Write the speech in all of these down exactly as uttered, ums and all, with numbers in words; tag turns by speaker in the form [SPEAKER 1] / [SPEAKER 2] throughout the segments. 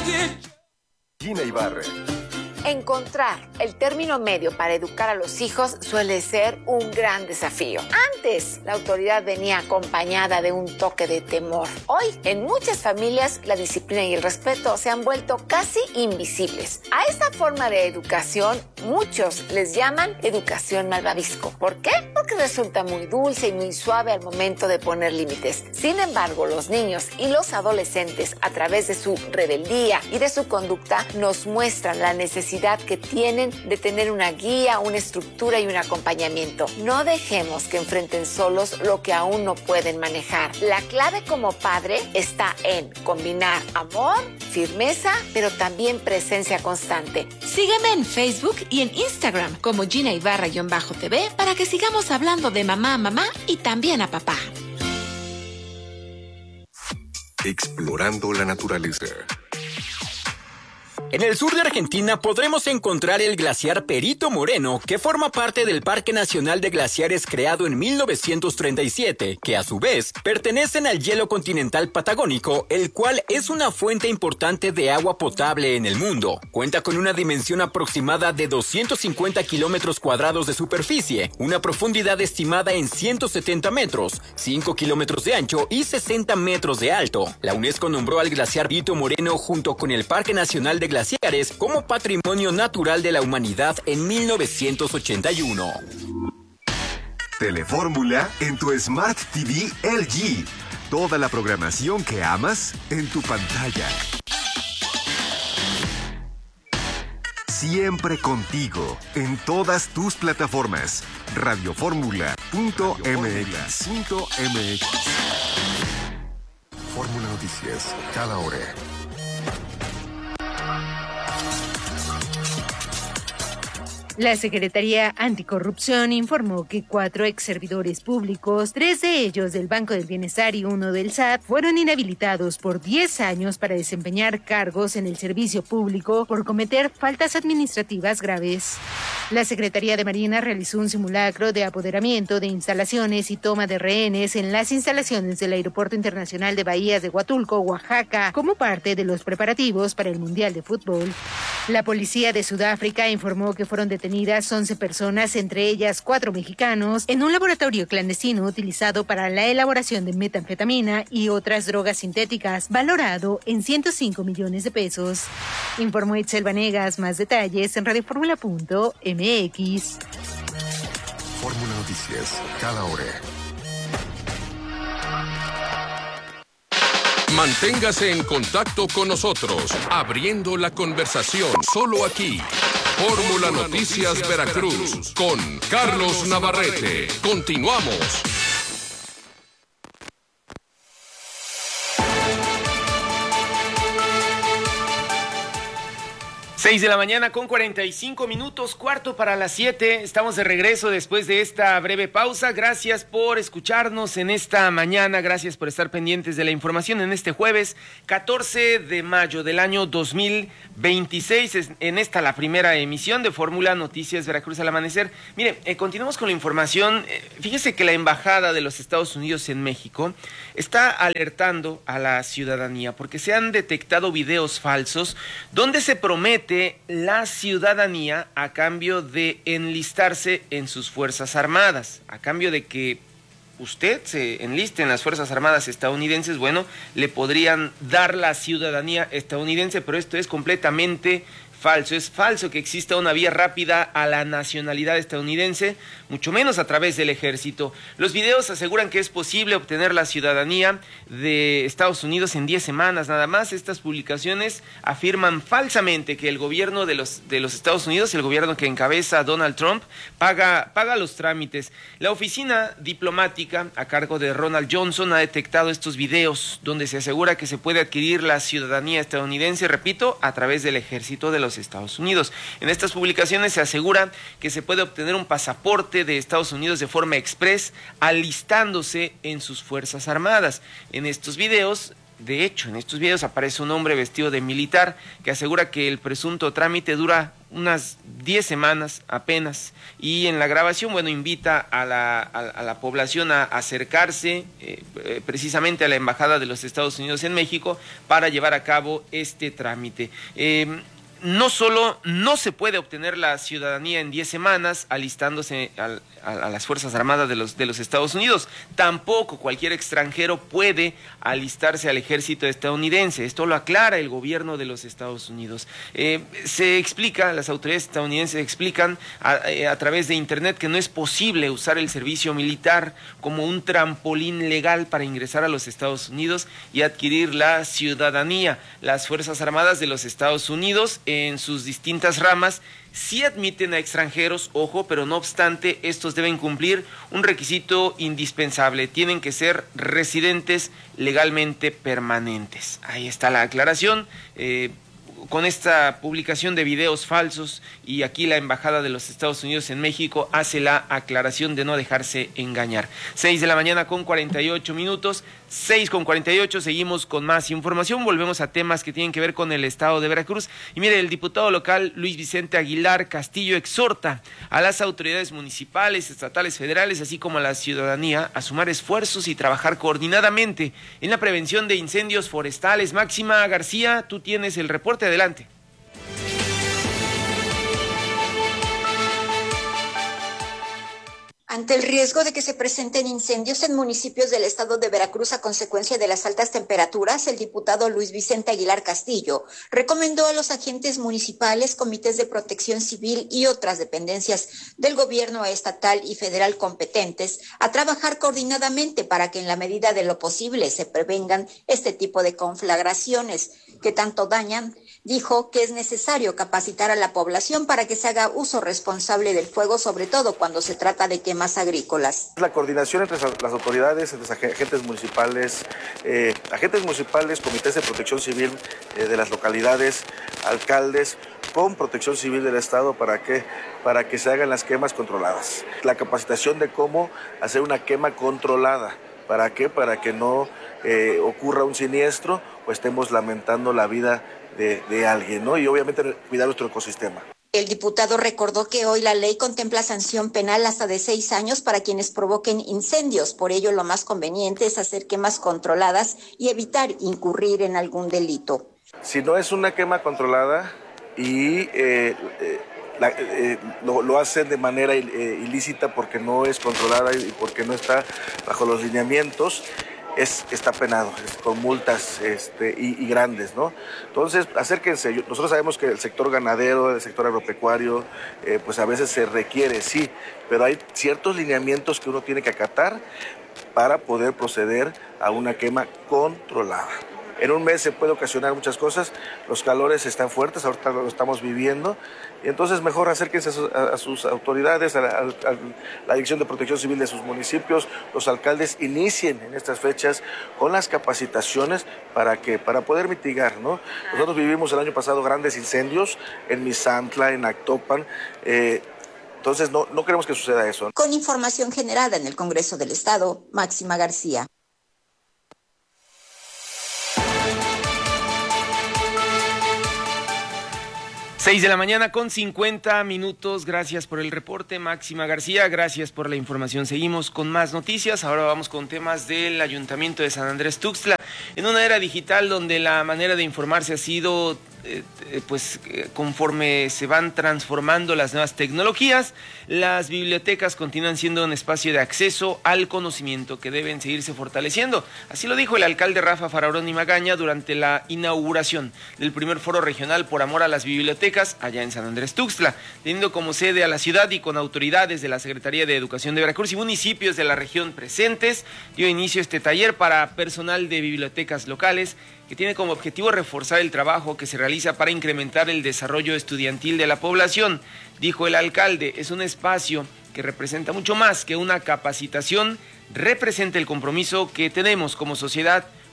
[SPEAKER 1] Gina Ibarra.
[SPEAKER 2] Encontrar el término medio para educar a los hijos suele ser un gran desafío. Antes, la autoridad venía acompañada de un toque de temor. Hoy, en muchas familias, la disciplina y el respeto se han vuelto casi invisibles. A esta forma de educación, muchos les llaman educación malvavisco. ¿Por qué? Porque resulta muy dulce y muy suave al momento de poner límites. Sin embargo, los niños y los adolescentes, a través de su rebeldía y de su conducta, nos muestran la necesidad que tienen de tener una guía, una estructura y un acompañamiento. No dejemos que enfrenten solos lo que aún no pueden manejar. La clave como padre está en combinar amor, firmeza, pero también presencia constante.
[SPEAKER 3] Sígueme en Facebook y en Instagram como Gina Ibarra-T V para que sigamos hablando de mamá a mamá y también a papá.
[SPEAKER 1] Explorando la naturaleza.
[SPEAKER 4] En el sur de Argentina podremos encontrar el glaciar Perito Moreno, que forma parte del Parque Nacional de Glaciares creado en mil novecientos treinta y siete, que a su vez pertenecen al hielo continental patagónico, el cual es una fuente importante de agua potable en el mundo. Cuenta con una dimensión aproximada de doscientos cincuenta kilómetros cuadrados de superficie, una profundidad estimada en ciento setenta metros, cinco kilómetros de ancho y sesenta metros de alto. La UNESCO nombró al glaciar Perito Moreno junto con el Parque Nacional de Glaciares como Patrimonio Natural de la Humanidad en mil novecientos ochenta y uno.
[SPEAKER 1] Telefórmula en tu Smart T V L G. Toda la programación que amas en tu pantalla. Siempre contigo en todas tus plataformas. Radioformula punto m x. Fórmula Noticias, cada hora.
[SPEAKER 5] La Secretaría Anticorrupción informó que cuatro exservidores públicos, tres de ellos del Banco del Bienestar y uno del S A T, fueron inhabilitados por diez años para desempeñar cargos en el servicio público por cometer faltas administrativas graves. La Secretaría de Marina realizó un simulacro de apoderamiento de instalaciones y toma de rehenes en las instalaciones del Aeropuerto Internacional de Bahías de Huatulco, Oaxaca, como parte de los preparativos para el Mundial de Fútbol. La policía de Sudáfrica informó que fueron detenidas once personas, entre ellas cuatro mexicanos, en un laboratorio clandestino utilizado para la elaboración de metanfetamina y otras drogas sintéticas, valorado en ciento cinco millones de pesos. Informó Itzel Vanegas. Más detalles en radioformula punto m x.
[SPEAKER 1] Fórmula Noticias, cada hora.
[SPEAKER 6] Manténgase en contacto con nosotros, abriendo la conversación, solo aquí. Fórmula Noticias Veracruz, con Carlos Navarrete. Continuamos.
[SPEAKER 7] seis de la mañana con cuarenta y cinco minutos, cuarto para las siete. Estamos de regreso después de esta breve pausa. Gracias por escucharnos en esta mañana. Gracias por estar pendientes de la información en este jueves catorce de mayo del año dos mil veintiséis. En esta la primera emisión de Fórmula Noticias Veracruz al amanecer. Mire, eh, continuamos con la información. Eh, fíjese que la Embajada de los Estados Unidos en México está alertando a la ciudadanía porque se han detectado videos falsos donde se promete la ciudadanía a cambio de enlistarse en sus Fuerzas Armadas, a cambio de que usted se enliste en las Fuerzas Armadas estadounidenses. Bueno, le podrían dar la ciudadanía estadounidense, pero esto es completamente falso. Es falso que exista una vía rápida a la nacionalidad estadounidense, mucho menos a través del ejército. Los videos aseguran que es posible obtener la ciudadanía de Estados Unidos en diez semanas nada más. Estas publicaciones afirman falsamente que el gobierno de los, de los Estados Unidos, el gobierno que encabeza Donald Trump, paga, paga los trámites. La oficina diplomática a cargo de Ronald Johnson ha detectado estos videos donde se asegura que se puede adquirir la ciudadanía estadounidense, repito, a través del ejército de los Estados Unidos. En estas publicaciones se asegura que se puede obtener un pasaporte de Estados Unidos de forma express alistándose en sus Fuerzas Armadas. En estos videos De hecho, en estos videos aparece un hombre vestido de militar que asegura que el presunto trámite dura unas diez semanas apenas, y en la grabación, bueno, invita a la, a, a la población a acercarse eh, eh, precisamente a la Embajada de los Estados Unidos en México para llevar a cabo este trámite. Eh, No solo no se puede obtener la ciudadanía en diez semanas alistándose a, a, a las Fuerzas Armadas de los, de los Estados Unidos, tampoco cualquier extranjero puede alistarse al ejército estadounidense. Esto lo aclara el gobierno de los Estados Unidos. Eh, se explica, las autoridades estadounidenses explican a, a través de internet que no es posible usar el servicio militar como un trampolín legal para ingresar a los Estados Unidos y adquirir la ciudadanía. Las Fuerzas Armadas de los Estados Unidos en sus distintas ramas sí admiten a extranjeros, ojo, pero no obstante, estos deben cumplir un requisito indispensable: tienen que ser residentes legalmente permanentes. Ahí está la aclaración. Eh, con esta publicación de videos falsos, y aquí la Embajada de los Estados Unidos en México hace la aclaración de no dejarse engañar. seis de la mañana con cuarenta y ocho minutos, seis con cuarenta y ocho, seguimos con más información, volvemos a temas que tienen que ver con el estado de Veracruz. Y mire, el diputado local Luis Vicente Aguilar Castillo exhorta a las autoridades municipales, estatales, federales, así como a la ciudadanía a sumar esfuerzos y trabajar coordinadamente en la prevención de incendios forestales. Máxima García, tú tienes el reporte, adelante.
[SPEAKER 8] Ante el riesgo de que se presenten incendios en municipios del estado de Veracruz a consecuencia de las altas temperaturas, el diputado Luis Vicente Aguilar Castillo recomendó a los agentes municipales, comités de protección civil y otras dependencias del gobierno estatal y federal competentes a trabajar coordinadamente para que en la medida de lo posible se prevengan este tipo de conflagraciones que tanto dañan. Dijo que es necesario capacitar a la población para que se haga uso responsable del fuego, sobre todo cuando se trata de quemas agrícolas.
[SPEAKER 9] La coordinación entre las autoridades, entre los agentes municipales, eh, agentes municipales, comités de protección civil eh, de las localidades, alcaldes, con protección civil del estado, ¿para qué? Para que se hagan las quemas controladas. La capacitación de cómo hacer una quema controlada. ¿Para qué? Para que no eh, ocurra un siniestro o estemos lamentando la vida de, de alguien, ¿no? Y obviamente cuidar nuestro ecosistema.
[SPEAKER 8] El diputado recordó que hoy la ley contempla sanción penal hasta de seis años para quienes provoquen incendios. Por ello, lo más conveniente es hacer quemas controladas y evitar incurrir en algún delito.
[SPEAKER 9] Si no es una quema controlada y eh, eh, la, eh, lo, lo hacen de manera eh, ilícita porque no es controlada y porque no está bajo los lineamientos, Es, está penado, es, con multas este, y, y grandes, ¿no? Entonces, acérquense. Nosotros sabemos que el sector ganadero, el sector agropecuario, eh, pues a veces se requiere, sí, pero hay ciertos lineamientos que uno tiene que acatar para poder proceder a una quema controlada. En un mes se puede ocasionar muchas cosas, los calores están fuertes, ahorita lo estamos viviendo, y entonces mejor acérquense a, su, a, a sus autoridades, a la, a la Dirección de Protección Civil de sus municipios, los alcaldes inicien en estas fechas con las capacitaciones para que, para poder mitigar, ¿no? Nosotros vivimos el año pasado grandes incendios en Misantla, en Actopan, eh, entonces no, no queremos que suceda eso.
[SPEAKER 8] Con información generada en el Congreso del Estado, Máxima García.
[SPEAKER 7] seis de la mañana con cincuenta minutos, gracias por el reporte, Máxima García, gracias por la información. Seguimos con más noticias, ahora vamos con temas del Ayuntamiento de San Andrés Tuxtla. En una era digital donde la manera de informarse ha sido, eh, pues eh, conforme se van transformando las nuevas tecnologías, las bibliotecas continúan siendo un espacio de acceso al conocimiento que deben seguirse fortaleciendo. Así lo dijo el alcalde Rafa Faraón Magaña durante la inauguración del primer foro regional por amor a las bibliotecas allá en San Andrés Tuxtla, teniendo como sede a la ciudad y con autoridades de la Secretaría de Educación de Veracruz y municipios de la región presentes. Dio inicio este taller para personal de bibliotecas locales que tiene como objetivo reforzar el trabajo que se realiza para incrementar el desarrollo estudiantil de la población. Dijo el alcalde, es un espacio que representa mucho más que una capacitación, representa el compromiso que tenemos como sociedad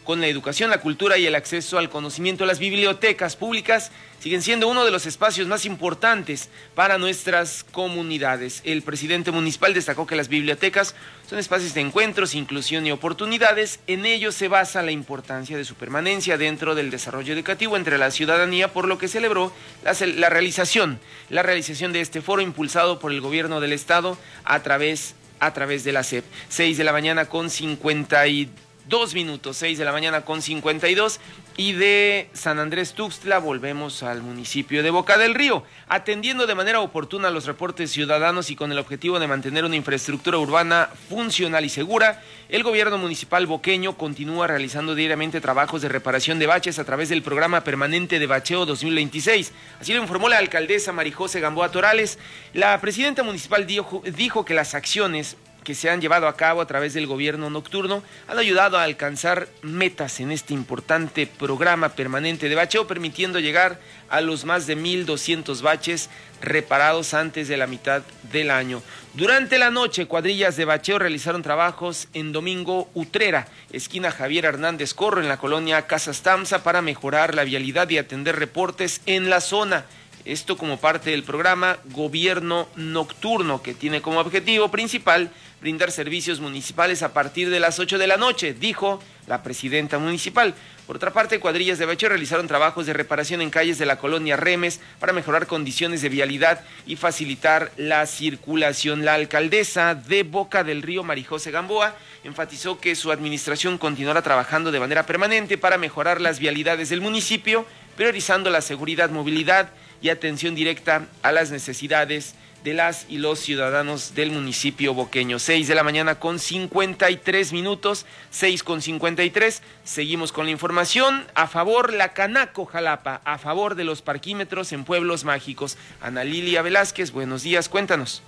[SPEAKER 7] con la educación, la cultura y el acceso al conocimiento. Las bibliotecas públicas siguen siendo uno de los espacios más importantes para nuestras comunidades. El presidente municipal destacó que las bibliotecas son espacios de encuentros, inclusión y oportunidades. En ello se basa la importancia de su permanencia dentro del desarrollo educativo entre la ciudadanía, por lo que celebró la, la realización, la realización de este foro impulsado por el gobierno del estado a través, a través de la S E P. seis de la mañana con cincuenta y dos minutos, seis de la mañana con cincuenta y dos, y de San Andrés Tuxtla volvemos al municipio de Boca del Río, atendiendo de manera oportuna los reportes ciudadanos y con el objetivo de mantener una infraestructura urbana funcional y segura. El gobierno municipal boqueño continúa realizando diariamente trabajos de reparación de baches a través del programa permanente de bacheo dos mil veintiséis. Así lo informó la alcaldesa Marijose Gamboa Torales. La presidenta municipal dijo, dijo que las acciones que se han llevado a cabo a través del gobierno nocturno han ayudado a alcanzar metas en este importante programa permanente de bacheo, permitiendo llegar a los más de mil doscientos baches reparados antes de la mitad del año. Durante la noche, cuadrillas de bacheo realizaron trabajos en Domingo Utrera, esquina Javier Hernández Corro, en la colonia Casas Tamza, para mejorar la vialidad y atender reportes en la zona. Esto como parte del programa Gobierno Nocturno, que tiene como objetivo principal brindar servicios municipales a partir de las ocho de la noche, dijo la presidenta municipal. Por otra parte, cuadrillas de bacheo realizaron trabajos de reparación en calles de la colonia Remes para mejorar condiciones de vialidad y facilitar la circulación. La alcaldesa de Boca del Río, Marijose Gamboa, enfatizó que su administración continuará trabajando de manera permanente para mejorar las vialidades del municipio, priorizando la seguridad, movilidad y atención directa a las necesidades de las y los ciudadanos del municipio boqueño. seis de la mañana con cincuenta y tres minutos, seis con cincuenta y tres. Seguimos con la información. A favor, la Canaco Jalapa, a favor de los parquímetros en pueblos mágicos. Ana Lilia Velázquez, buenos días, cuéntanos.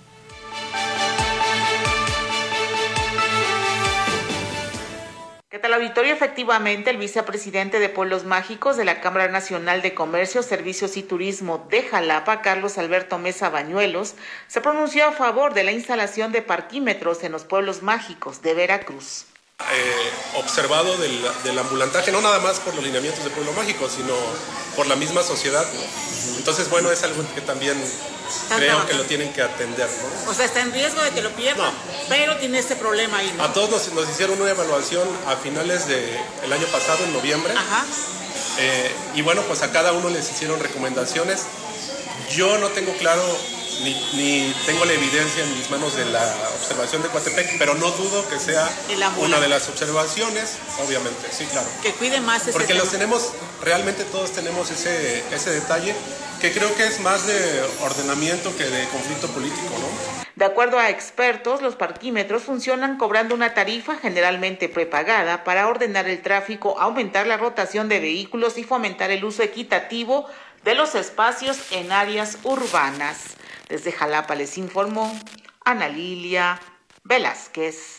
[SPEAKER 10] ¿Qué tal, auditorio? Efectivamente, el vicepresidente de Pueblos Mágicos de la Cámara Nacional de Comercio, Servicios y Turismo de Jalapa, Carlos Alberto Mesa Bañuelos, se pronunció a favor de la instalación de parquímetros en los pueblos mágicos de Veracruz.
[SPEAKER 11] Eh, observado del, del ambulantaje, no nada más por los lineamientos de Pueblo Mágico, sino por la misma sociedad. Entonces, bueno, es algo que también creo que lo tienen que atender, ¿no?
[SPEAKER 10] O sea, está en riesgo de que lo pierdan, no, pero tiene este problema ahí, ¿no?
[SPEAKER 11] A todos nos, nos hicieron una evaluación a finales del año pasado, en noviembre.
[SPEAKER 10] Ajá.
[SPEAKER 11] Eh, y bueno, pues a cada uno les hicieron recomendaciones. Yo no tengo claro ni, ni tengo la evidencia en mis manos de la observación de Coatepec, pero no dudo que sea una de las observaciones, obviamente, sí, claro.
[SPEAKER 10] Que cuide más ese
[SPEAKER 11] Porque
[SPEAKER 10] tema.
[SPEAKER 11] los tenemos, realmente todos tenemos ese, ese detalle, que creo que es más de ordenamiento que de conflicto político, ¿no?
[SPEAKER 10] De acuerdo a expertos, los parquímetros funcionan cobrando una tarifa generalmente prepagada para ordenar el tráfico, aumentar la rotación de vehículos y fomentar el uso equitativo de los espacios en áreas urbanas. Desde Jalapa les informó Ana Lilia Velázquez.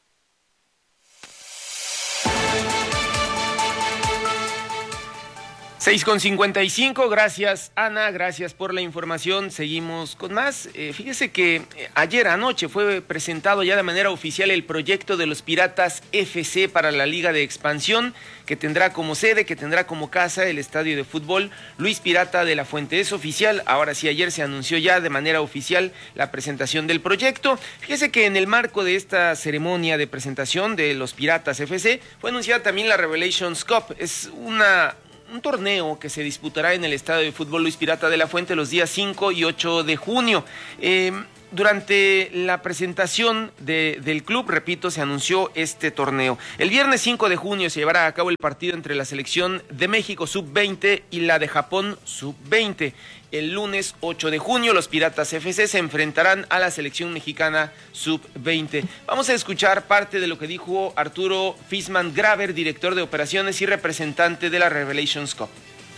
[SPEAKER 7] seis con cincuenta y cinco, gracias Ana, gracias por la información. Seguimos con más. Eh, fíjese que eh, ayer anoche fue presentado ya de manera oficial el proyecto de los Piratas F C para la Liga de Expansión, que tendrá como sede, que tendrá como casa el estadio de fútbol Luis Pirata de la Fuente. Es oficial, ahora sí, ayer se anunció ya de manera oficial la presentación del proyecto. Fíjese que en el marco de esta ceremonia de presentación de los Piratas F C fue anunciada también la Revelations Cup. Es una... un torneo que se disputará en el estadio de fútbol Luis Pirata de la Fuente los días cinco y ocho de junio. Eh, durante la presentación de, del club, repito, se anunció este torneo. El viernes cinco de junio se llevará a cabo el partido entre la selección de México sub veinte y la de Japón sub veinte. El lunes ocho de junio los Piratas F C se enfrentarán a la selección mexicana sub veinte. Vamos a escuchar parte de lo que dijo Arturo Fisman Graver, director de operaciones y representante de la Revelations Cup.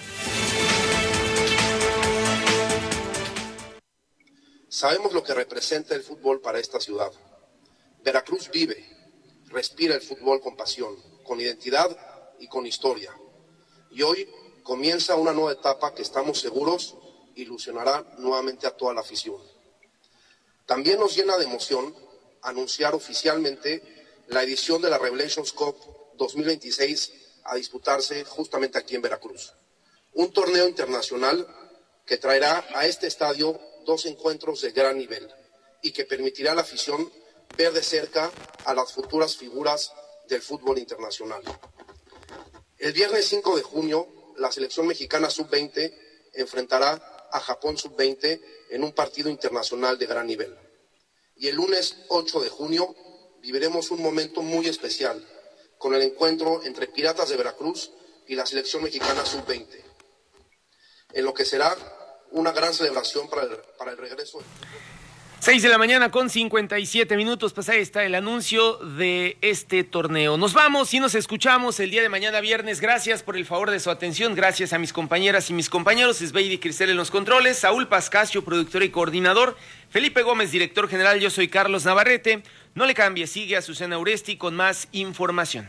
[SPEAKER 12] Sabemos lo que representa el fútbol para esta ciudad. Veracruz vive, respira el fútbol con pasión, con identidad y con historia. Y hoy comienza una nueva etapa que estamos seguros ilusionará nuevamente a toda la afición. También nos llena de emoción anunciar oficialmente la edición de la Revelations Cup dos mil veintiséis a disputarse justamente aquí en Veracruz. Un torneo internacional que traerá a este estadio dos encuentros de gran nivel y que permitirá a la afición ver de cerca a las futuras figuras del fútbol internacional. El viernes cinco de junio, la selección mexicana sub veinte enfrentará a Japón sub veinte en un partido internacional de gran nivel. Y el lunes ocho de junio viviremos un momento muy especial con el encuentro entre Piratas de Veracruz y la selección mexicana sub veinte, en lo que será una gran celebración para el, para el regreso.
[SPEAKER 7] seis de la mañana con cincuenta y siete minutos, pues ahí está el anuncio de este torneo. Nos vamos y nos escuchamos el día de mañana viernes. Gracias por el favor de su atención, gracias a mis compañeras y mis compañeros, Esbeidi Cristel en los controles, Saúl Pascasio, productor y coordinador, Felipe Gómez, director general, yo soy Carlos Navarrete. No le cambie, sigue a Susana Uresti con más información.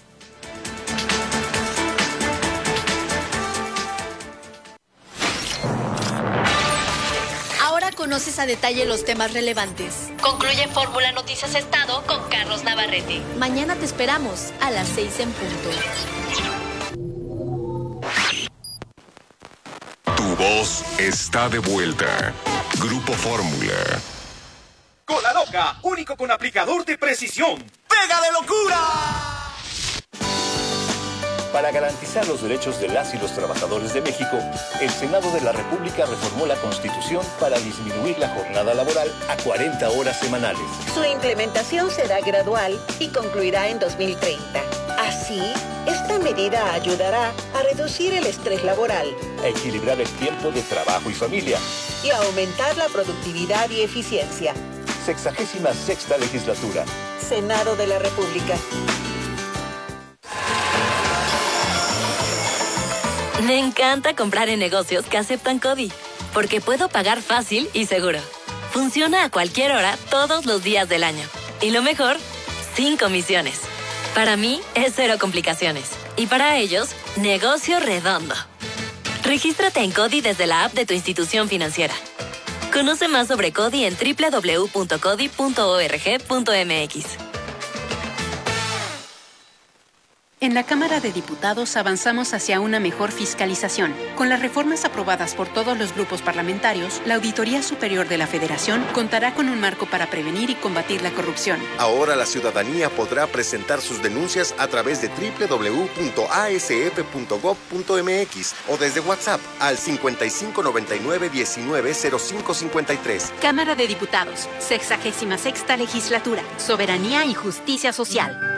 [SPEAKER 13] Conoces a detalle los temas relevantes. Concluye Fórmula Noticias Estado con Carlos Navarrete. Mañana te esperamos a las seis en punto.
[SPEAKER 6] Tu voz está de vuelta. Grupo Fórmula.
[SPEAKER 14] Cola Loca, único con aplicador de precisión. ¡Pega de locura!
[SPEAKER 15] Para garantizar los derechos de las y los trabajadores de México, el Senado de la República reformó la Constitución para disminuir la jornada laboral a cuarenta horas semanales.
[SPEAKER 16] Su implementación será gradual y concluirá en dos mil treinta. Así, esta medida ayudará a reducir el estrés laboral,
[SPEAKER 15] a equilibrar el tiempo de trabajo y familia
[SPEAKER 16] y a aumentar la productividad y eficiencia.
[SPEAKER 15] Sexagésima sexta legislatura.
[SPEAKER 16] Senado de la República.
[SPEAKER 13] Me encanta comprar en negocios que aceptan CODI, porque puedo pagar fácil y seguro. Funciona a cualquier hora, todos los días del año. Y lo mejor, sin comisiones. Para mí, es cero complicaciones. Y para ellos, negocio redondo. Regístrate en CODI desde la app de tu institución financiera. Conoce más sobre CODI en doble u doble u doble u punto codi punto org punto m x.
[SPEAKER 17] En la Cámara de Diputados avanzamos hacia una mejor fiscalización. Con las reformas aprobadas por todos los grupos parlamentarios, la Auditoría Superior de la Federación contará con un marco para prevenir y combatir la corrupción.
[SPEAKER 18] Ahora la ciudadanía podrá presentar sus denuncias a través de doble u doble u doble u punto a s f punto gob punto m x o desde WhatsApp al cincuenta y cinco noventa y nueve diecinueve cero cinco cincuenta y tres.
[SPEAKER 17] Cámara de Diputados, sexagésima sexta legislatura, soberanía y justicia social.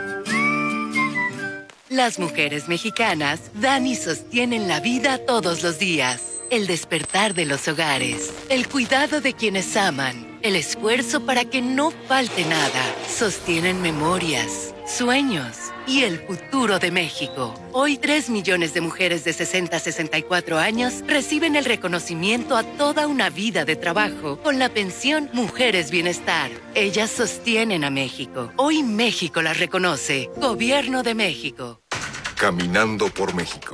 [SPEAKER 19] Las mujeres mexicanas dan y sostienen la vida todos los días. El despertar de los hogares, el cuidado de quienes aman, el esfuerzo para que no falte nada. Sostienen memorias, sueños y el futuro de México. Hoy, tres millones de mujeres de sesenta a sesenta y cuatro años reciben el reconocimiento a toda una vida de trabajo con la pensión Mujeres Bienestar. Ellas sostienen a México. Hoy México las reconoce. Gobierno de México.
[SPEAKER 6] Caminando por México.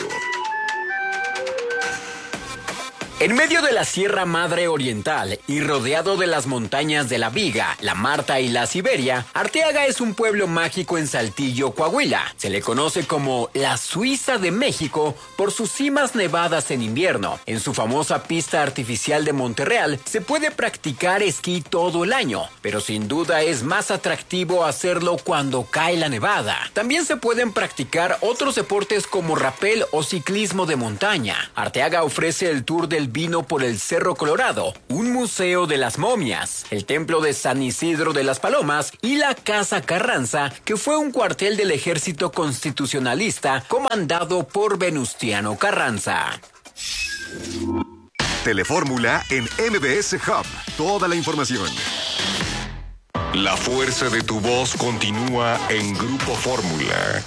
[SPEAKER 4] En medio de la Sierra Madre Oriental y rodeado de las montañas de la Viga, la Marta y la Siberia, Arteaga es un pueblo mágico en Saltillo, Coahuila. Se le conoce como la Suiza de México por sus cimas nevadas en invierno. En su famosa pista artificial de Monterreal se puede practicar esquí todo el año, pero sin duda es más atractivo hacerlo cuando cae la nevada. También se pueden practicar otros deportes como rapel o ciclismo de montaña. Arteaga ofrece el tour del vino por el Cerro Colorado, un museo de las momias, el templo de San Isidro de las Palomas y la Casa Carranza, que fue un cuartel del ejército constitucionalista comandado por Venustiano Carranza.
[SPEAKER 1] Telefórmula en M B S Hub. Toda la información.
[SPEAKER 6] La fuerza de tu voz continúa en Grupo Fórmula.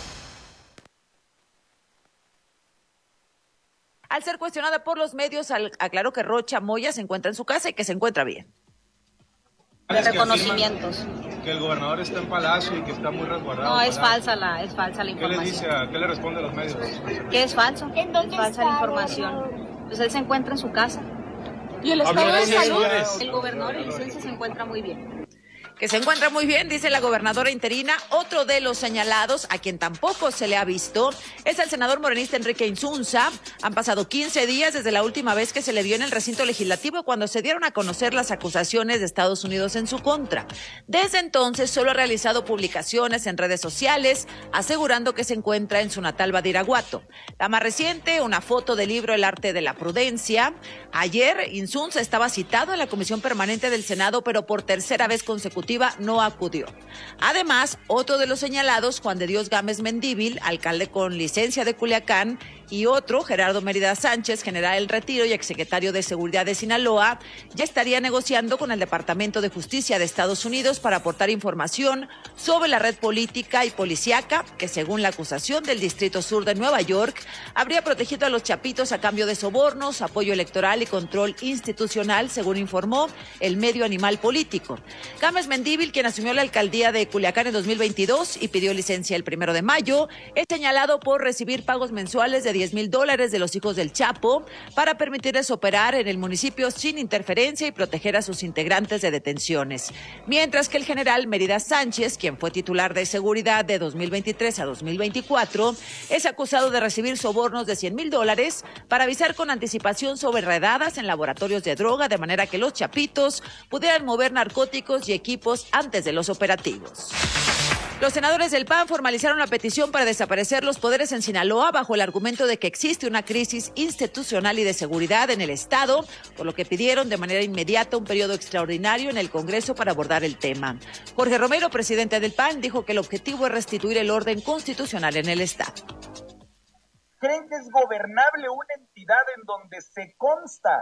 [SPEAKER 20] Al ser cuestionada por los medios, aclaró que Rocha Moya se encuentra en su casa y que se encuentra bien.
[SPEAKER 21] Reconocimientos.
[SPEAKER 22] Que el gobernador está en Palacio y que está muy resguardado.
[SPEAKER 21] No, es falsa la, es falsa la información.
[SPEAKER 22] ¿Qué le dice a, qué le responde a los medios?
[SPEAKER 21] Que es falso, es falsa la información. Pues él se encuentra en su casa.
[SPEAKER 20] ¿Y el estado de salud?
[SPEAKER 21] El gobernador y licencia se encuentra muy bien.
[SPEAKER 20] Que se encuentra muy bien, dice la gobernadora interina. Otro de los señalados, a quien tampoco se le ha visto, es el senador morenista Enrique Insunza. Han pasado quince días desde la última vez que se le vio en el recinto legislativo cuando se dieron a conocer las acusaciones de Estados Unidos en su contra. Desde entonces solo ha realizado publicaciones en redes sociales asegurando que se encuentra en su natal Badiraguato. La más reciente, una foto del libro El arte de la prudencia. Ayer Insunza estaba citado en la Comisión Permanente del Senado, pero por tercera vez consecutiva no acudió. Además, otro de los señalados, Juan de Dios Gámez Mendívil, alcalde con licencia de Culiacán, y otro, Gerardo Mérida Sánchez, general del Retiro y exsecretario de Seguridad de Sinaloa, ya estaría negociando con el Departamento de Justicia de Estados Unidos para aportar información sobre la red política y policíaca que, según la acusación del Distrito Sur de Nueva York, habría protegido a los chapitos a cambio de sobornos, apoyo electoral y control institucional, según informó el medio Animal Político. Gámez Mendívil, quien asumió la alcaldía de Culiacán en dos mil veintidós y pidió licencia el primero de mayo, es señalado por recibir pagos mensuales de diez mil dólares de los hijos del Chapo para permitirles operar en el municipio sin interferencia y proteger a sus integrantes de detenciones. Mientras que el general Mérida Sánchez, quien fue titular de seguridad de dos mil veintitrés a dos mil veinticuatro, es acusado de recibir sobornos de cien mil dólares para avisar con anticipación sobre redadas en laboratorios de droga, de manera que los chapitos pudieran mover narcóticos y equipos antes de los operativos. Los senadores del P A N formalizaron la petición para desaparecer los poderes en Sinaloa bajo el argumento de que existe una crisis institucional y de seguridad en el Estado, por lo que pidieron de manera inmediata un periodo extraordinario en el Congreso para abordar el tema. Jorge Romero, presidente del P A N, dijo que el objetivo es restituir el orden constitucional en el Estado.
[SPEAKER 2] ¿Creen que es gobernable una entidad en donde se consta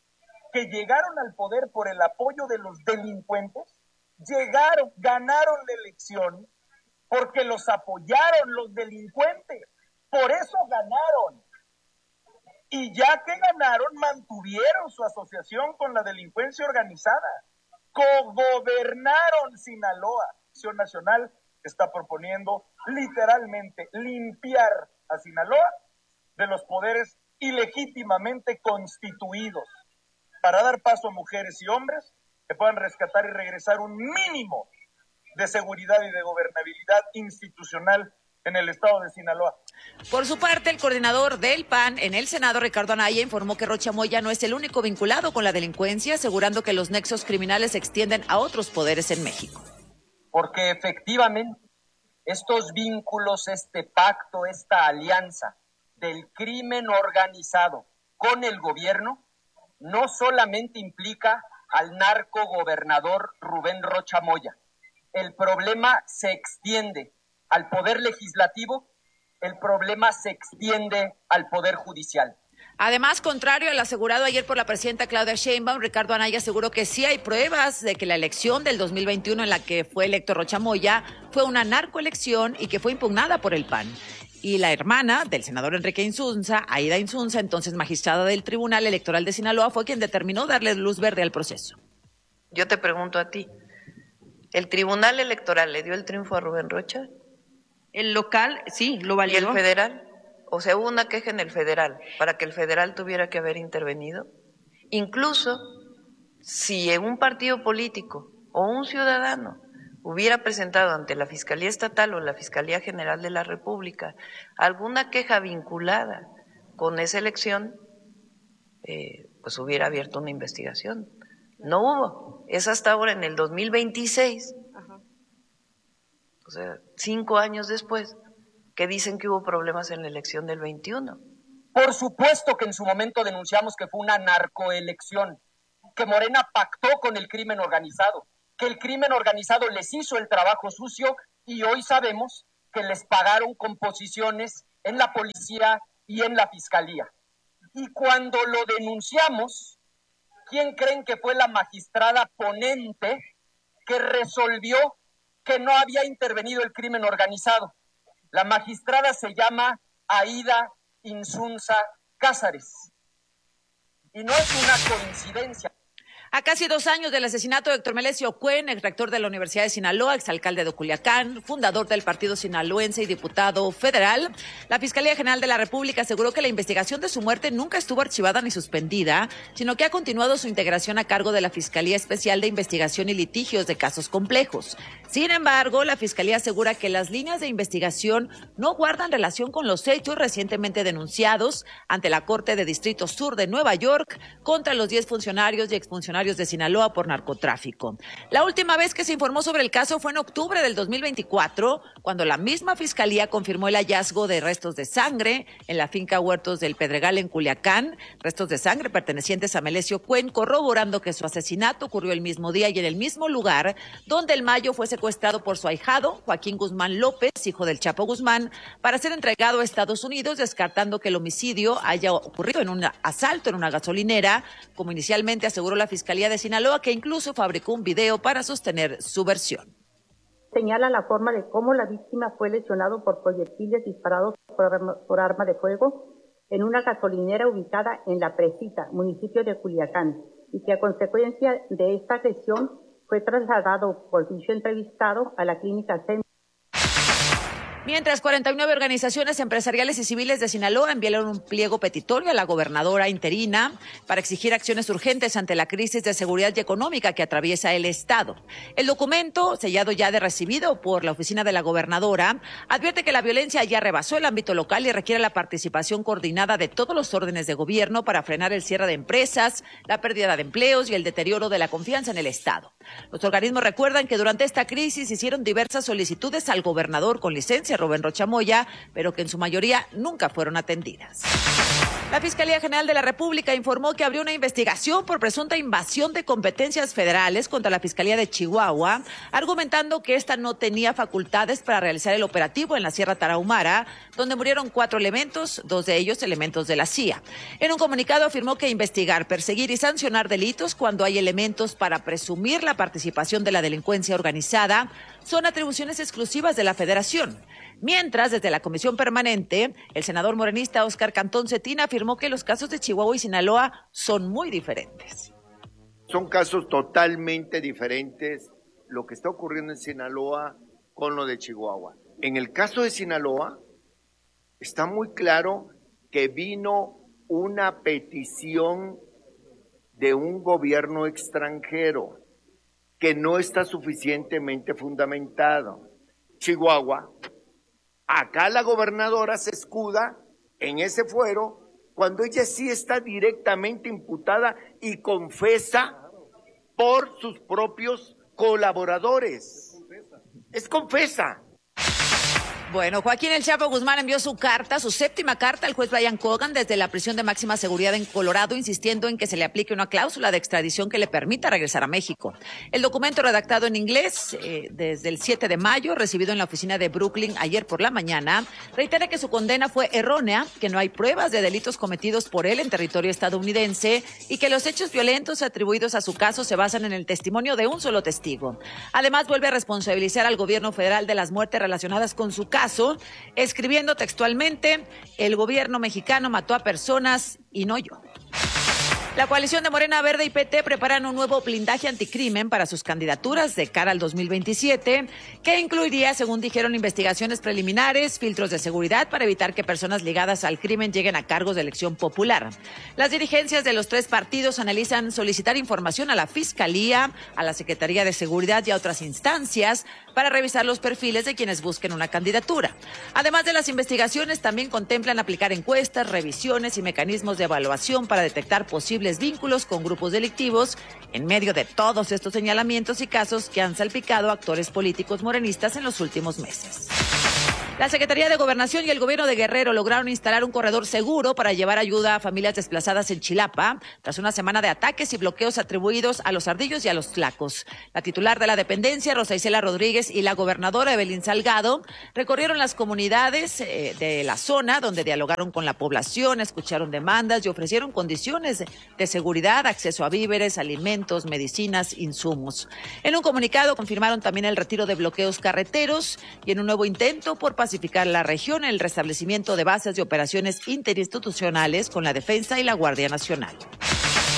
[SPEAKER 2] que llegaron al poder por el apoyo de los delincuentes? Llegaron, ganaron la elección porque los apoyaron los delincuentes, por eso ganaron. Y ya que ganaron, mantuvieron su asociación con la delincuencia organizada, cogobernaron Sinaloa. Acción Nacional está proponiendo literalmente limpiar a Sinaloa de los poderes ilegítimamente constituidos para dar paso a mujeres y hombres que puedan rescatar y regresar un mínimo de seguridad y de gobernabilidad institucional en el estado de Sinaloa.
[SPEAKER 20] Por su parte, el coordinador del P A N en el Senado, Ricardo Anaya, informó que Rocha Moya no es el único vinculado con la delincuencia, asegurando que los nexos criminales se extienden a otros poderes en México.
[SPEAKER 3] Porque efectivamente estos vínculos, este pacto, esta alianza del crimen organizado con el gobierno no solamente implica al narcogobernador Rubén Rocha Moya. El problema se extiende al Poder Legislativo, el problema se extiende al Poder Judicial.
[SPEAKER 20] Además, contrario al asegurado ayer por la presidenta Claudia Sheinbaum, Ricardo Anaya aseguró que sí hay pruebas de que la elección del dos mil veintiuno en la que fue electo Rocha Moya fue una narcoelección y que fue impugnada por el P A N. Y la hermana del senador Enrique Insunza, Aida Insunza, entonces magistrada del Tribunal Electoral de Sinaloa, fue quien determinó darle luz verde al proceso.
[SPEAKER 23] Yo te pregunto a ti, ¿el Tribunal Electoral le dio el triunfo a Rubén Rocha?
[SPEAKER 24] El local, sí, lo validó.
[SPEAKER 23] ¿Y el federal? O sea, hubo una queja en el federal para que el federal tuviera que haber intervenido. Incluso si un partido político o un ciudadano hubiera presentado ante la Fiscalía Estatal o la Fiscalía General de la República alguna queja vinculada con esa elección, eh, pues hubiera abierto una investigación. No hubo. Es hasta ahora, en el dos mil veintiséis, Ajá. o sea, cinco años después, que dicen que hubo problemas en la elección del veintiuno.
[SPEAKER 3] Por supuesto que en su momento denunciamos que fue una narcoelección, que Morena pactó con el crimen organizado, que el crimen organizado les hizo el trabajo sucio y hoy sabemos que les pagaron con posiciones en la policía y en la fiscalía. Y cuando lo denunciamos, ¿quién creen que fue la magistrada ponente que resolvió que no había intervenido el crimen organizado? La magistrada se llama Aida Insunza Cázares. Y no es una coincidencia.
[SPEAKER 20] A casi dos años del asesinato de Héctor Melesio Cuen, ex rector de la Universidad de Sinaloa, exalcalde de Culiacán, fundador del Partido Sinaloense y diputado federal, la Fiscalía General de la República aseguró que la investigación de su muerte nunca estuvo archivada ni suspendida, sino que ha continuado su integración a cargo de la Fiscalía Especial de Investigación y Litigios de Casos Complejos. Sin embargo, la Fiscalía asegura que las líneas de investigación no guardan relación con los hechos recientemente denunciados ante la Corte de Distrito Sur de Nueva York contra los diez funcionarios y exfuncionarios de Sinaloa por narcotráfico. La última vez que se informó sobre el caso fue en octubre del dos mil veinticuatro, cuando la misma Fiscalía confirmó el hallazgo de restos de sangre en la finca Huertos del Pedregal en Culiacán, restos de sangre pertenecientes a Melesio Cuen, corroborando que su asesinato ocurrió el mismo día y en el mismo lugar donde el Mayo fue secuestrado por su ahijado, Joaquín Guzmán López, hijo del Chapo Guzmán, para ser entregado a Estados Unidos, descartando que el homicidio haya ocurrido en un asalto en una gasolinera, como inicialmente aseguró la Fiscalía de Sinaloa, que incluso fabricó un video para sostener su versión.
[SPEAKER 5] Señala la forma de cómo la víctima fue lesionado por proyectiles disparados por arma, por arma de fuego en una gasolinera ubicada en La Presita, municipio de Culiacán, y que a consecuencia de esta agresión fue trasladado por dicho entrevistado a la clínica Centro.
[SPEAKER 20] Mientras, cuarenta y nueve organizaciones empresariales y civiles de Sinaloa enviaron un pliego petitorio a la gobernadora interina para exigir acciones urgentes ante la crisis de seguridad y económica que atraviesa el Estado. El documento, sellado ya de recibido por la oficina de la gobernadora, advierte que la violencia ya rebasó el ámbito local y requiere la participación coordinada de todos los órdenes de gobierno para frenar el cierre de empresas, la pérdida de empleos y el deterioro de la confianza en el Estado. Los organismos recuerdan que durante esta crisis hicieron diversas solicitudes al gobernador con licencia Rubén Rocha Moya, pero que en su mayoría nunca fueron atendidas. La Fiscalía General de la República informó que abrió una investigación por presunta invasión de competencias federales contra la Fiscalía de Chihuahua, argumentando que esta no tenía facultades para realizar el operativo en la Sierra Tarahumara, donde murieron cuatro elementos, dos de ellos elementos de la C I A. En un comunicado afirmó que investigar, perseguir y sancionar delitos cuando hay elementos para presumir la participación de la delincuencia organizada son atribuciones exclusivas de la Federación. Mientras, desde la Comisión Permanente, el senador morenista Óscar Cantón Cetina afirmó que los casos de Chihuahua y Sinaloa son muy diferentes.
[SPEAKER 8] Son casos totalmente diferentes lo que está ocurriendo en Sinaloa con lo de Chihuahua. En el caso de Sinaloa, está muy claro que vino una petición de un gobierno extranjero que no está suficientemente fundamentado. Chihuahua, acá la gobernadora se escuda en ese fuero cuando ella sí está directamente imputada y confesa por sus propios colaboradores. Es confesa.
[SPEAKER 20] Bueno, Joaquín El Chapo Guzmán envió su carta, su séptima carta al juez Brian Cogan desde la prisión de máxima seguridad en Colorado, insistiendo en que se le aplique una cláusula de extradición que le permita regresar a México. El documento, redactado en inglés eh, desde el siete de mayo, recibido en la oficina de Brooklyn ayer por la mañana, reitera que su condena fue errónea, que no hay pruebas de delitos cometidos por él en territorio estadounidense y que los hechos violentos atribuidos a su caso se basan en el testimonio de un solo testigo. Además, vuelve a responsabilizar al gobierno federal de las muertes relacionadas con su caso, escribiendo textualmente: el gobierno mexicano mató a personas y no yo. La coalición de Morena, Verde y P T preparan un nuevo blindaje anticrimen para sus candidaturas de cara al dos mil veintisiete, que incluiría, según dijeron, investigaciones preliminares, filtros de seguridad para evitar que personas ligadas al crimen lleguen a cargos de elección popular. Las dirigencias de los tres partidos analizan solicitar información a la Fiscalía, a la Secretaría de Seguridad y a otras instancias para revisar los perfiles de quienes busquen una candidatura. Además de las investigaciones, también contemplan aplicar encuestas, revisiones y mecanismos de evaluación para detectar posibles vínculos con grupos delictivos en medio de todos estos señalamientos y casos que han salpicado a actores políticos morenistas en los últimos meses. La Secretaría de Gobernación y el Gobierno de Guerrero lograron instalar un corredor seguro para llevar ayuda a familias desplazadas en Chilapa, tras una semana de ataques y bloqueos atribuidos a los ardillos y a los tlacos. La titular de la dependencia, Rosa Isela Rodríguez, y la gobernadora Evelyn Salgado recorrieron las comunidades eh, de la zona, donde dialogaron con la población, escucharon demandas y ofrecieron condiciones de seguridad, acceso a víveres, alimentos, medicinas, insumos. En un comunicado confirmaron también el retiro de bloqueos carreteros y en un nuevo intento por pacificar la región, el restablecimiento de bases de operaciones interinstitucionales con la Defensa y la Guardia Nacional.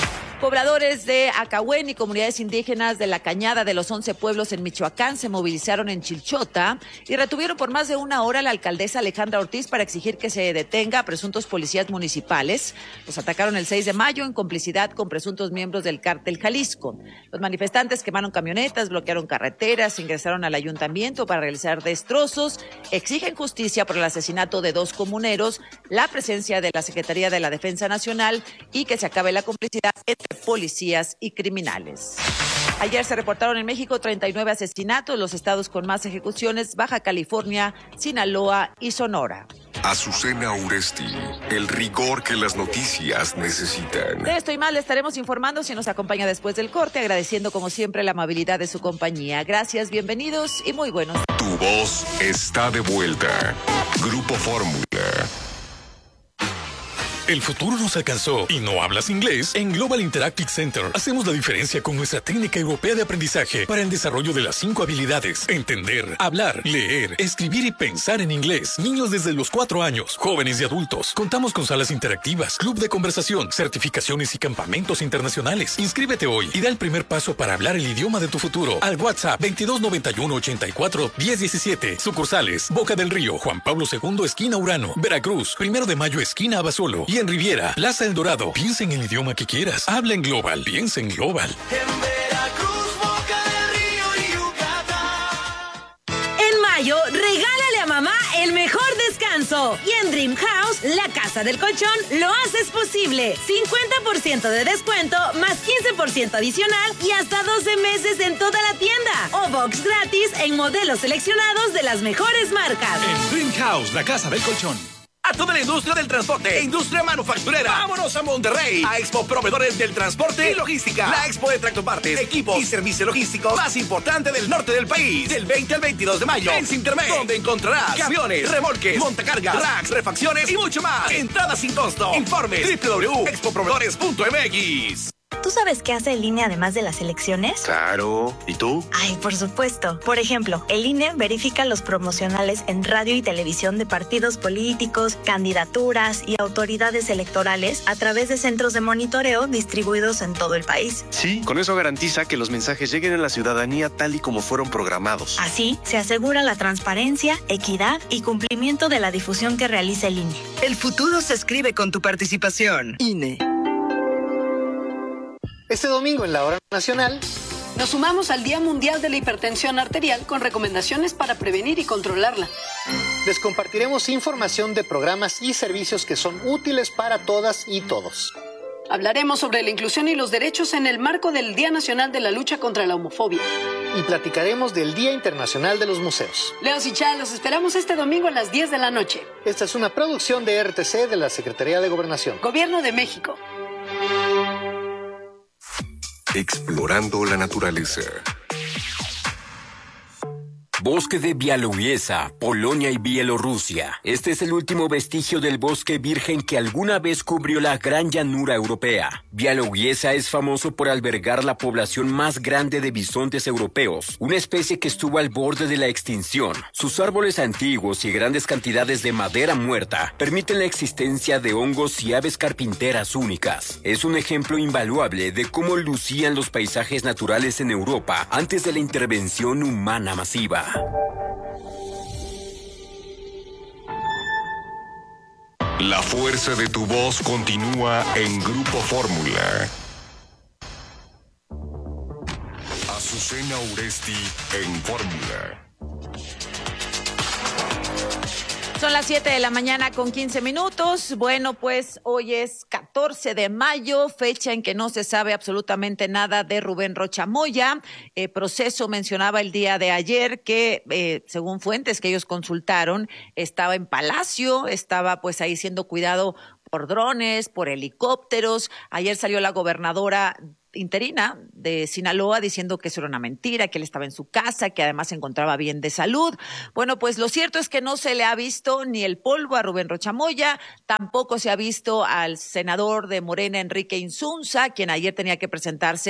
[SPEAKER 20] Pobladores de Acahuén y comunidades indígenas de la Cañada de los Once Pueblos en Michoacán se movilizaron en Chilchota y retuvieron por más de una hora a la alcaldesa Alejandra Ortiz para exigir que se detenga a presuntos policías municipales. Los atacaron el seis de mayo en complicidad con presuntos miembros del Cártel Jalisco. Los manifestantes quemaron camionetas, bloquearon carreteras, ingresaron al ayuntamiento para realizar destrozos, exigen justicia por el asesinato de dos comuneros, la presencia de la Secretaría de la Defensa Nacional y que se acabe la complicidad entre policías y criminales. Ayer se reportaron en México treinta y nueve asesinatos, los estados con más ejecuciones, Baja California, Sinaloa y Sonora.
[SPEAKER 6] Azucena Uresti, el rigor que las noticias necesitan.
[SPEAKER 20] De esto y más le estaremos informando si nos acompaña después del corte, agradeciendo como siempre la amabilidad de su compañía. Gracias, bienvenidos y muy buenos.
[SPEAKER 6] Tu voz está de vuelta. Grupo Fórmula.
[SPEAKER 9] El futuro nos alcanzó y no hablas inglés. En Global Interactive Center hacemos la diferencia con nuestra técnica europea de aprendizaje para el desarrollo de las cinco habilidades: entender, hablar, leer, escribir y pensar en inglés. Niños desde los cuatro años, jóvenes y adultos. Contamos con salas interactivas, club de conversación, certificaciones y campamentos internacionales. Inscríbete hoy y da el primer paso para hablar el idioma de tu futuro al WhatsApp veintidós noventa y uno ochenta y cuatro diez diecisiete. Sucursales: Boca del Río, Juan Pablo segundo, esquina Urano, Veracruz, Primero de Mayo, esquina Abasolo. Y en Riviera, Plaza El Dorado. Piensa en el idioma que quieras. Habla en Global. Piensa en Global.
[SPEAKER 10] En Veracruz, Boca del Río y Yucatán.
[SPEAKER 11] En mayo, regálale a mamá el mejor descanso. Y en Dream House, la casa del colchón, lo haces posible. cincuenta por ciento de descuento, más quince por ciento adicional y hasta doce meses en toda la tienda. O box gratis en modelos seleccionados de las mejores marcas.
[SPEAKER 12] En Dream House, la casa del colchón.
[SPEAKER 14] A toda la industria del transporte, industria manufacturera. Vámonos a Monterrey, a Expo Proveedores del Transporte y Logística. La expo de tractopartes, equipos y servicio logístico más importante del norte del país. Del veinte al veintidós de mayo en Sintermex, donde encontrarás camiones, remolques, montacargas, racks, refacciones y mucho más. Entrada sin costo. Informes doble u doble u doble u punto expo proveedores punto m x.
[SPEAKER 25] ¿Tú sabes qué hace el I N E además de las elecciones?
[SPEAKER 14] Claro. ¿Y tú?
[SPEAKER 25] Ay, por supuesto. Por ejemplo, el I N E verifica los promocionales en radio y televisión de partidos políticos, candidaturas y autoridades electorales a través de centros de monitoreo distribuidos en todo el país.
[SPEAKER 26] Sí, con eso garantiza que los mensajes lleguen a la ciudadanía tal y como fueron programados.
[SPEAKER 25] Así, se asegura la transparencia, equidad y cumplimiento de la difusión que realiza el I N E.
[SPEAKER 27] El futuro se escribe con tu participación. I N E.
[SPEAKER 28] Este domingo en la Hora Nacional
[SPEAKER 29] nos sumamos al Día Mundial de la Hipertensión Arterial con recomendaciones para prevenir y controlarla.
[SPEAKER 28] Les compartiremos información de programas y servicios que son útiles para todas y todos.
[SPEAKER 29] Hablaremos sobre la inclusión y los derechos en el marco del Día Nacional de la Lucha contra la Homofobia.
[SPEAKER 28] Y platicaremos del Día Internacional de los Museos.
[SPEAKER 29] Leos y Chá, los esperamos este domingo a las diez de la noche.
[SPEAKER 28] Esta es una producción de R T C de la Secretaría de Gobernación.
[SPEAKER 29] Gobierno de México.
[SPEAKER 6] Explorando la naturaleza.
[SPEAKER 4] Bosque de Białowieża, Polonia y Bielorrusia. Este es el último vestigio del bosque virgen que alguna vez cubrió la gran llanura europea. Białowieża es famoso por albergar la población más grande de bisontes europeos, una especie que estuvo al borde de la extinción. Sus árboles antiguos y grandes cantidades de madera muerta permiten la existencia de hongos y aves carpinteras únicas. Es un ejemplo invaluable de cómo lucían los paisajes naturales en Europa antes de la intervención humana masiva.
[SPEAKER 6] La fuerza de tu voz continúa en Grupo Fórmula. Azucena Uresti en Fórmula.
[SPEAKER 20] Son las siete de la mañana con quince minutos. Bueno, pues hoy es catorce de mayo, fecha en que no se sabe absolutamente nada de Rubén Rocha Moya. Eh, proceso mencionaba el día de ayer que, eh, según fuentes que ellos consultaron, estaba en Palacio, estaba pues ahí siendo cuidado por drones, por helicópteros. Ayer salió la gobernadora interina de Sinaloa diciendo que eso era una mentira, que él estaba en su casa, que además se encontraba bien de salud. Bueno, pues lo cierto es que no se le ha visto ni el polvo a Rubén Rocha Moya, tampoco se ha visto al senador de Morena, Enrique Insunza, quien ayer tenía que presentarse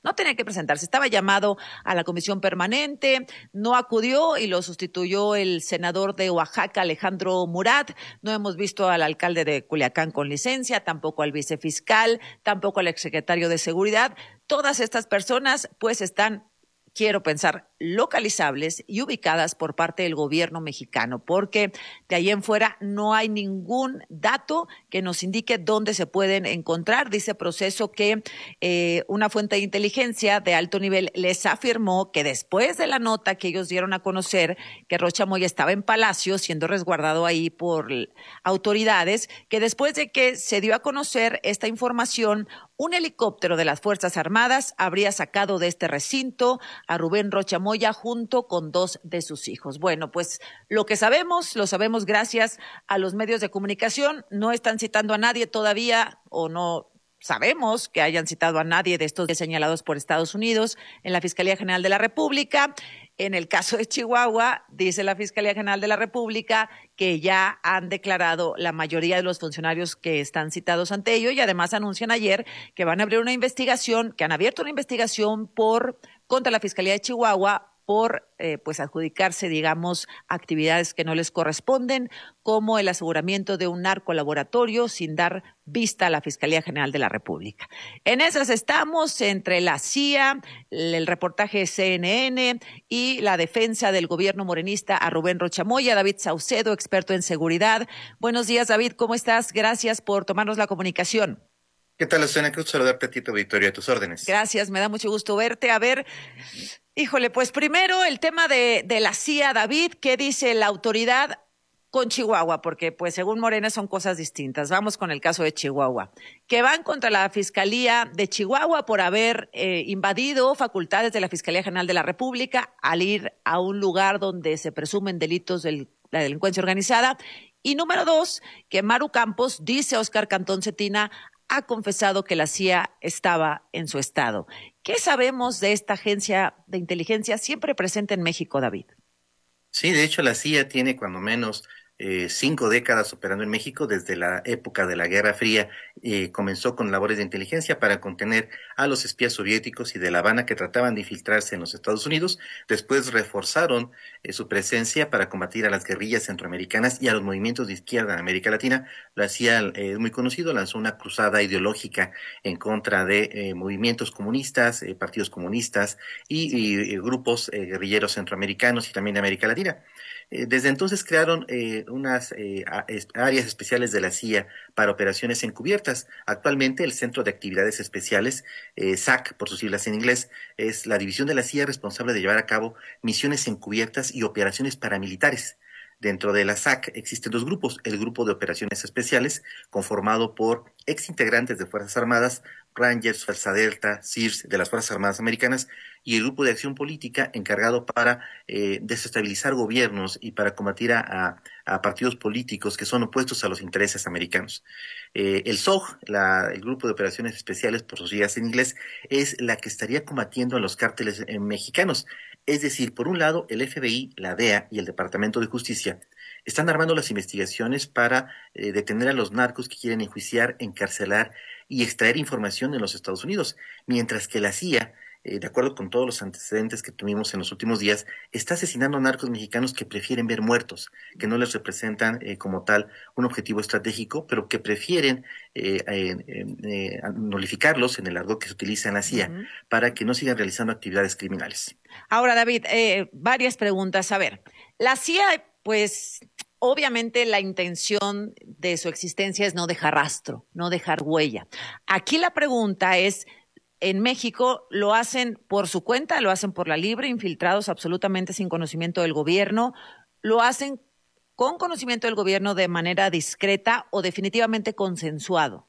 [SPEAKER 20] no tenía que presentarse. Estaba llamado a la comisión permanente, no acudió y lo sustituyó el senador de Oaxaca, Alejandro Murat. No hemos visto al alcalde de Culiacán con licencia, tampoco al vicefiscal, tampoco al exsecretario de Seguridad. Todas estas personas pues están, quiero pensar, localizables y ubicadas por parte del gobierno mexicano, porque de ahí en fuera no hay ningún dato que nos indique dónde se pueden encontrar. Dice Proceso que eh, una fuente de inteligencia de alto nivel les afirmó que después de la nota que ellos dieron a conocer que Rocha Moya estaba en Palacio siendo resguardado ahí por autoridades, que después de que se dio a conocer esta información, un helicóptero de las Fuerzas Armadas habría sacado de este recinto a Rubén Rocha Moya junto con dos de sus hijos. Bueno, pues lo que sabemos, lo sabemos gracias a los medios de comunicación. No están citando a nadie todavía, o no sabemos que hayan citado a nadie de estos señalados por Estados Unidos en la Fiscalía General de la República. En el caso de Chihuahua, dice la Fiscalía General de la República que ya han declarado la mayoría de los funcionarios que están citados ante ello, y además anuncian ayer que van a abrir una investigación, que han abierto una investigación por contra la Fiscalía de Chihuahua por eh, pues adjudicarse, digamos, actividades que no les corresponden, como el aseguramiento de un narcolaboratorio sin dar vista a la Fiscalía General de la República. En esas estamos, entre la C I A, el reportaje de C N N y la defensa del gobierno morenista a Rubén Rocha Moya. David Saucedo, experto en seguridad. Buenos días, David, ¿cómo estás? Gracias por tomarnos la comunicación.
[SPEAKER 1] ¿Qué tal, Susana? Cruz, saludarte a ti, tu Victoria, a tus órdenes.
[SPEAKER 20] Gracias, me da mucho gusto verte. A ver, híjole, pues primero el tema de, de la C I A, David, ¿qué dice la autoridad con Chihuahua? Porque pues según Morena son cosas distintas. Vamos con el caso de Chihuahua, que van contra la Fiscalía de Chihuahua por haber eh, invadido facultades de la Fiscalía General de la República al ir a un lugar donde se presumen delitos de la delincuencia organizada. Y número dos, que Maru Campos, dice Óscar Cantón Cetina, ha confesado que la C I A estaba en su estado. ¿Qué sabemos de esta agencia de inteligencia siempre presente en México, David?
[SPEAKER 1] Sí, de hecho la C I A tiene cuando menos eh, cinco décadas operando en México. Desde la época de la Guerra Fría eh, comenzó con labores de inteligencia para contener a los espías soviéticos y de La Habana que trataban de infiltrarse en los Estados Unidos. Después reforzaron eh, su presencia para combatir a las guerrillas centroamericanas y a los movimientos de izquierda en América Latina. La C I A, es eh, muy conocido, lanzó una cruzada ideológica en contra de eh, movimientos comunistas, eh, partidos comunistas y, y, y grupos eh, guerrilleros centroamericanos y también de América Latina. Eh, desde entonces crearon eh, unas eh, áreas especiales de la C I A para operaciones encubiertas. Actualmente el Centro de Actividades Especiales, eh, S A C por sus siglas en inglés, es la división de la C I A responsable de llevar a cabo misiones encubiertas y operaciones paramilitares. Dentro de la S A C existen dos grupos: el Grupo de Operaciones Especiales, conformado por exintegrantes de Fuerzas Armadas, Rangers, Fuerza Delta, S I R S de las Fuerzas Armadas Americanas, y el Grupo de Acción Política, encargado para eh, desestabilizar gobiernos y para combatir a, a, a partidos políticos que son opuestos a los intereses americanos. Eh, el S O G, la, el Grupo de Operaciones Especiales, por sus siglas en inglés, es la que estaría combatiendo a los cárteles eh, mexicanos. Es decir, por un lado, el F B I, la D E A y el Departamento de Justicia están armando las investigaciones para eh, detener a los narcos que quieren enjuiciar, encarcelar y extraer información en los Estados Unidos, mientras que la C I A, eh, de acuerdo con todos los antecedentes que tuvimos en los últimos días, está asesinando a narcos mexicanos que prefieren ver muertos, que no les representan eh, como tal un objetivo estratégico, pero que prefieren eh, eh, eh, nulificarlos, en el argot que se utiliza en la C I A, uh-huh, para que no sigan realizando actividades criminales.
[SPEAKER 20] Ahora, David, eh, varias preguntas. A ver, la C I A, pues obviamente la intención de su existencia es no dejar rastro, no dejar huella. Aquí la pregunta es, en México lo hacen por su cuenta, lo hacen por la libre, infiltrados absolutamente sin conocimiento del gobierno, lo hacen con conocimiento del gobierno de manera discreta o definitivamente consensuado.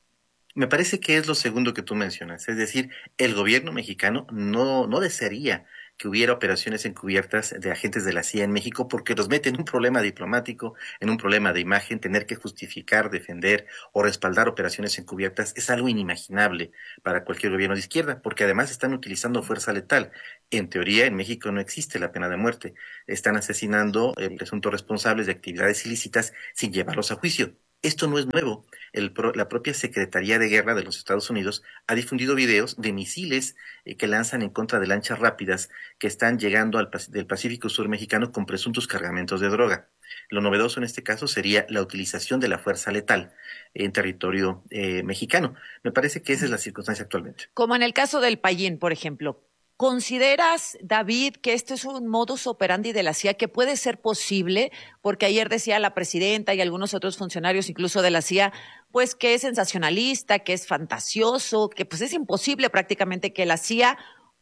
[SPEAKER 1] Me parece que es lo segundo que tú mencionas, es decir, el gobierno mexicano no, no desearía que hubiera operaciones encubiertas de agentes de la C I A en México, porque los mete en un problema diplomático, en un problema de imagen. Tener que justificar, defender o respaldar operaciones encubiertas es algo inimaginable para cualquier gobierno de izquierda, porque además están utilizando fuerza letal. En teoría, en México no existe la pena de muerte. Están asesinando eh, presuntos responsables de actividades ilícitas sin llevarlos a juicio. Esto no es nuevo. El pro, la propia Secretaría de Guerra de los Estados Unidos ha difundido videos de misiles eh, que lanzan en contra de lanchas rápidas que están llegando al, del Pacífico Sur mexicano con presuntos cargamentos de droga. Lo novedoso en este caso sería la utilización de la fuerza letal en territorio eh, mexicano. Me parece que esa es la circunstancia actualmente.
[SPEAKER 20] Como en el caso del Payín, por ejemplo. ¿Consideras, David, que esto es un modus operandi de la C I A que puede ser posible? Porque ayer decía la presidenta y algunos otros funcionarios, incluso de la C I A, pues que es sensacionalista, que es fantasioso, que pues es imposible prácticamente que la C I A,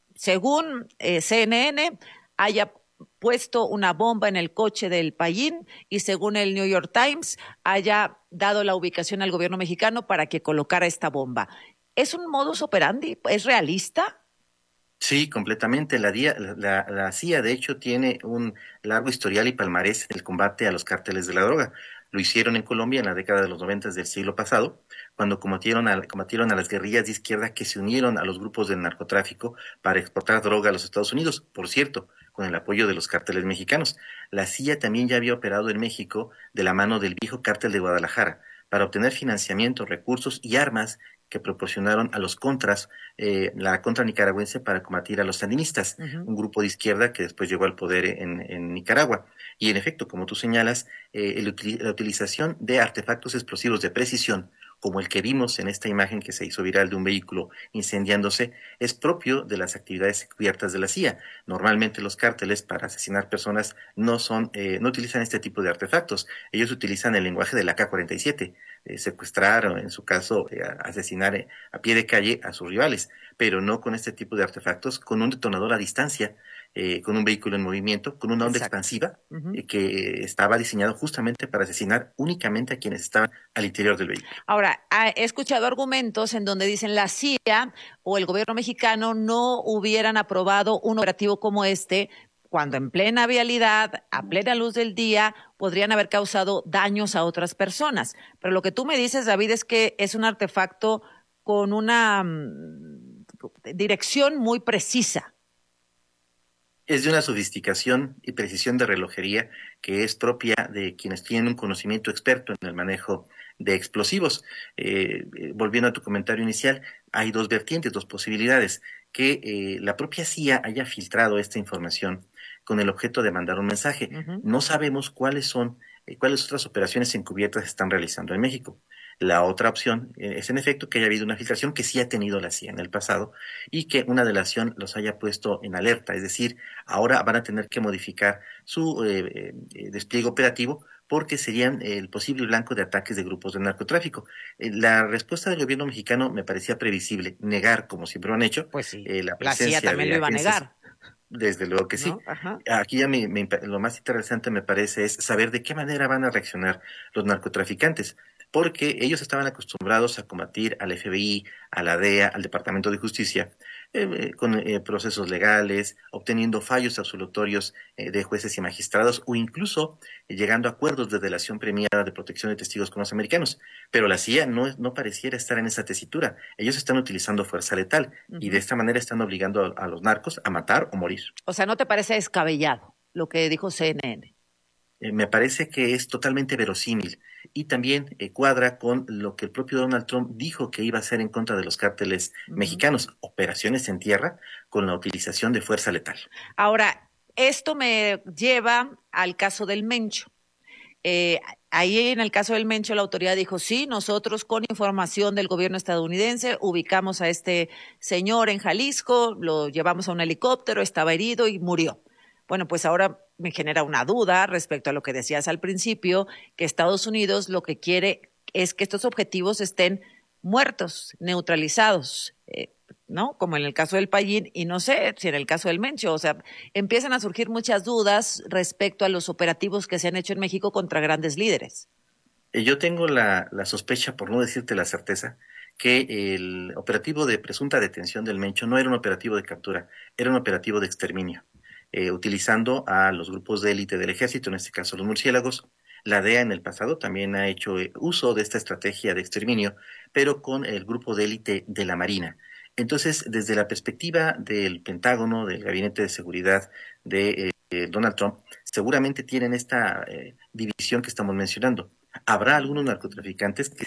[SPEAKER 20] según eh, C N N, haya puesto una bomba en el coche del Payín y según el New York Times haya dado la ubicación al gobierno mexicano para que colocara esta bomba. ¿Es un modus operandi? ¿Es realista?
[SPEAKER 1] Sí, completamente. La, la, la C I A, de hecho, tiene un largo historial y palmarés en el combate a los cárteles de la droga. Lo hicieron en Colombia en la década de los noventas del siglo pasado, cuando combatieron a, combatieron a las guerrillas de izquierda que se unieron a los grupos del narcotráfico para exportar droga a los Estados Unidos, por cierto, con el apoyo de los cárteles mexicanos. La C I A también ya había operado en México de la mano del viejo cártel de Guadalajara para obtener financiamiento, recursos y armas que proporcionaron a los contras, eh, la contra nicaragüense para combatir a los sandinistas, uh-huh. un grupo de izquierda que después llegó al poder en, en Nicaragua. Y en efecto, como tú señalas, eh, el, la utilización de artefactos explosivos de precisión, como el que vimos en esta imagen que se hizo viral de un vehículo incendiándose, es propio de las actividades cubiertas de la C I A. Normalmente los cárteles para asesinar personas no son, eh, no utilizan este tipo de artefactos. Ellos utilizan el lenguaje de la A K cuarenta y siete, eh, secuestrar o en su caso eh, asesinar eh, a pie de calle a sus rivales, pero no con este tipo de artefactos, con un detonador a distancia, eh, con un vehículo en movimiento, con una onda Exacto. expansiva uh-huh. eh, que estaba diseñado justamente para asesinar únicamente a quienes estaban al interior del vehículo.
[SPEAKER 20] Ahora, he escuchado argumentos en donde dicen la C I A o el gobierno mexicano no hubieran aprobado un operativo como este cuando en plena vialidad, a plena luz del día, podrían haber causado daños a otras personas. Pero lo que tú me dices, David, es que es un artefacto con una um, dirección muy precisa.
[SPEAKER 1] Es de una sofisticación y precisión de relojería que es propia de quienes tienen un conocimiento experto en el manejo de explosivos. Eh, eh, volviendo a tu comentario inicial, hay dos vertientes, dos posibilidades. Que eh, la propia C I A haya filtrado esta información con el objeto de mandar un mensaje. Uh-huh. No sabemos cuáles son, eh, cuáles otras operaciones encubiertas se están realizando en México. La otra opción eh, es en efecto que haya habido una filtración que sí ha tenido la C I A en el pasado y que una delación los haya puesto en alerta. Es decir, ahora van a tener que modificar su eh, eh, despliegue operativo porque serían el posible blanco de ataques de grupos de narcotráfico. Eh, la respuesta del gobierno mexicano me parecía previsible, negar, como siempre lo han hecho,
[SPEAKER 20] pues sí.
[SPEAKER 1] eh, la
[SPEAKER 20] La C I A también lo iba a negar.
[SPEAKER 1] Desde luego que sí. ¿No? Aquí ya me, me, lo más interesante me parece es saber de qué manera van a reaccionar los narcotraficantes, porque ellos estaban acostumbrados a combatir al F B I, a la D E A, al Departamento de Justicia, eh, con eh, procesos legales, obteniendo fallos absolutorios eh, de jueces y magistrados o incluso eh, llegando a acuerdos de delación premiada de protección de testigos con los americanos. Pero la C I A no, no pareciera estar en esa tesitura. Ellos están utilizando fuerza letal uh-huh. y de esta manera están obligando a, a los narcos a matar o morir.
[SPEAKER 20] O sea, ¿no te parece descabellado lo que dijo C N N?
[SPEAKER 1] Eh, me parece que es totalmente verosímil y también eh, cuadra con lo que el propio Donald Trump dijo que iba a hacer en contra de los cárteles uh-huh. mexicanos, operaciones en tierra con la utilización de fuerza letal.
[SPEAKER 20] Ahora, esto me lleva al caso del Mencho. Eh, ahí en el caso del Mencho la autoridad dijo, sí, nosotros con información del gobierno estadounidense ubicamos a este señor en Jalisco, lo llevamos a un helicóptero, estaba herido y murió. Bueno, pues ahora me genera una duda respecto a lo que decías al principio, que Estados Unidos lo que quiere es que estos objetivos estén muertos, neutralizados, eh, ¿no? Como en el caso del Payín y no sé si en el caso del Mencho. O sea, empiezan a surgir muchas dudas respecto a los operativos que se han hecho en México contra grandes líderes.
[SPEAKER 1] Yo tengo la, la sospecha, por no decirte la certeza, que el operativo de presunta detención del Mencho no era un operativo de captura, era un operativo de exterminio. Eh, utilizando a los grupos de élite del ejército, en este caso los murciélagos. La D E A en el pasado también ha hecho eh, uso de esta estrategia de exterminio, pero con el grupo de élite de la Marina. Entonces, desde la perspectiva del Pentágono, del Gabinete de Seguridad de eh, Donald Trump, seguramente tienen esta eh, división que estamos mencionando. Habrá algunos narcotraficantes que